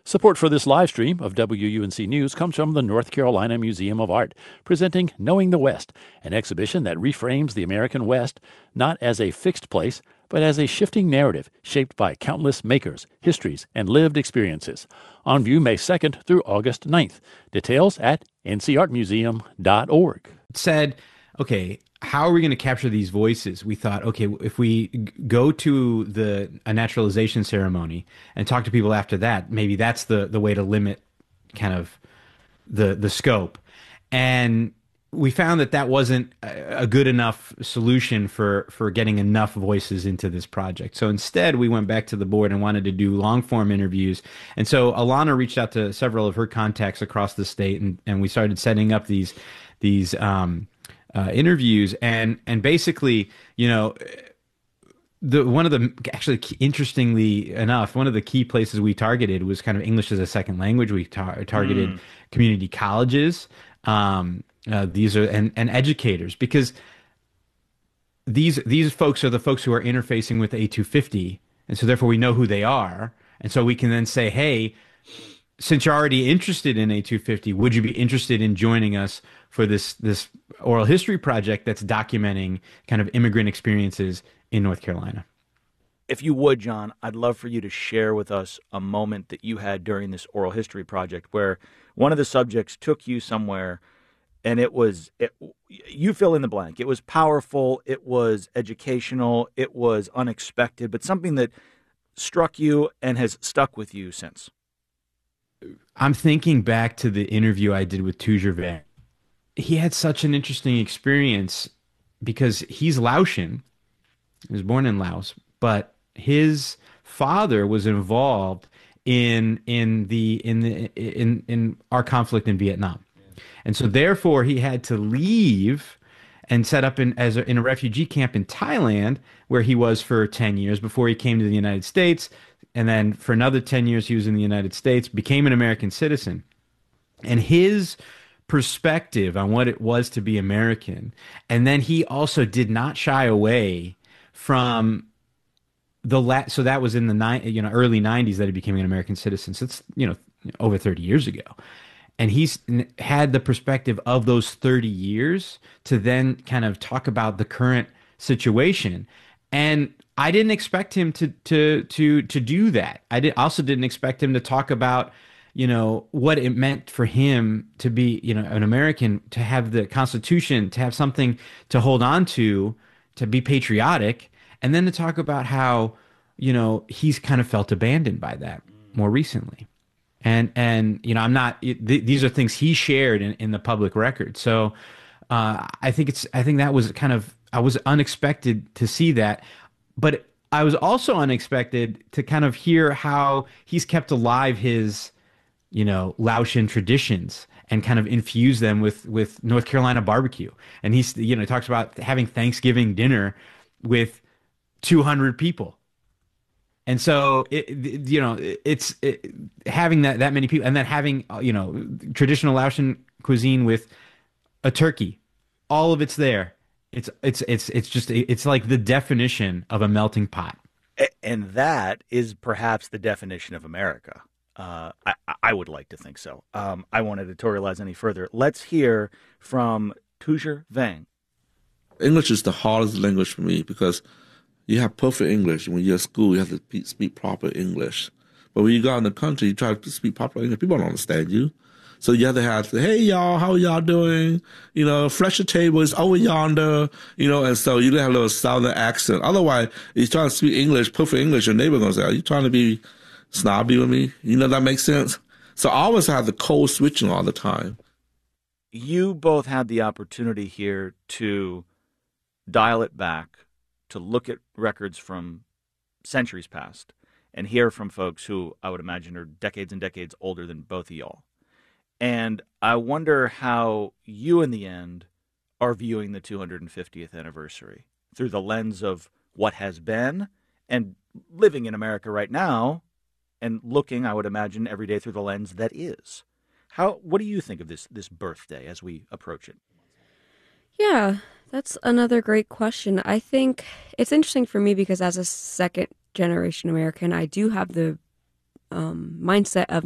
Support for this live stream of WUNC News comes from the North Carolina Museum of Art, presenting Knowing the West, an exhibition that reframes the American West not as a fixed place, but as a shifting narrative shaped by countless makers, histories, and lived experiences. On view May 2nd through August 9th. Details at ncartmuseum.org. Said, okay, how are we going to capture these voices? We thought, okay, if we go to a naturalization ceremony and talk to people after that, maybe that's the way to limit kind of the scope. And we found that wasn't a good enough solution for getting enough voices into this project. So instead, we went back to the board and wanted to do long-form interviews. And so Alana reached out to several of her contacts across the state, and we started setting up these interviews. And basically, you know, interestingly enough, one of the key places we targeted was kind of English as a second language. We targeted community colleges. These are and educators, because these folks are the folks who are interfacing with A250, and so therefore we know who they are, and so we can then say, hey, since you're already interested in A250, would you be interested in joining us for this oral history project that's documenting kind of immigrant experiences in North Carolina? If you would, John, I'd love for you to share with us a moment that you had during this oral history project where one of the subjects took you somewhere, and you fill in the blank. It was powerful, it was educational, it was unexpected, but something that struck you and has stuck with you since. I'm thinking back to the interview I did with Tujer Vang. He had such an interesting experience because he's Laotian. He was born in Laos, but his father was involved in our conflict in Vietnam. And so therefore he had to leave and set up in a refugee camp in Thailand, where he was for 10 years before he came to the United States. And then for another 10 years he was in the United States, became an American citizen. And his perspective on what it was to be American, and then he also did not shy away from so that was in the early 90s that he became an American citizen. So it's over 30 years ago. And he's had the perspective of those 30 years to then kind of talk about the current situation. And I didn't expect him to do that. I also didn't expect him to talk about, what it meant for him to be, an American, to have the Constitution, to have something to hold on to be patriotic, and then to talk about how, he's kind of felt abandoned by that more recently. And I'm not. These are things he shared in the public record. So I think that was I was unexpected to see that, but I was also unexpected to kind of hear how he's kept alive his Laotian traditions and kind of infuse them with North Carolina barbecue. And he's talks about having Thanksgiving dinner with 200 people. And so it's having that many people, and then having traditional Laotian cuisine with a turkey, all of it's there. It's like the definition of a melting pot. And that is perhaps the definition of America. I would like to think so. I won't editorialize any further. Let's hear from Tujer Vang. English is the hardest language for me because you have perfect English. When you're at school, you have to speak proper English. But when you go out in the country, you try to speak proper English, people don't understand you. So you have to have, hey, y'all, how y'all doing? Fresher table is over yonder, and so you have a little southern accent. Otherwise, if you're trying to speak English, perfect English, your neighbor going to say, are you trying to be snobby with me? That makes sense? So I always have the code switching all the time. You both had the opportunity here to dial it back, to look at records from centuries past and hear from folks who I would imagine are decades and decades older than both of y'all. And I wonder how you, in the end, are viewing the 250th anniversary through the lens of what has been and living in America right now and looking, I would imagine, every day through the lens that is. What do you think of this birthday as we approach it? Yeah, that's another great question. I think it's interesting for me because as a second generation American, I do have the mindset of